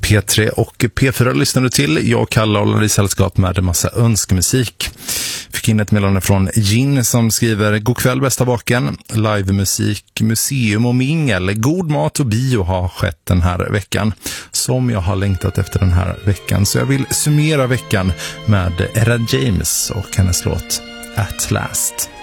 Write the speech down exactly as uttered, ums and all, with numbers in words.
P tre och P fyra lyssnar du till. Jag kallar håller i sällskap med en massa önskemusik. Fick in ett meddelande från Gin som skriver: God kväll bästa vaken. Livemusik, museum och mingel. God mat och bio har skett den här veckan. Som jag har längtat efter den här veckan. Så jag vill summera veckan med Era James och hennes låt At Last.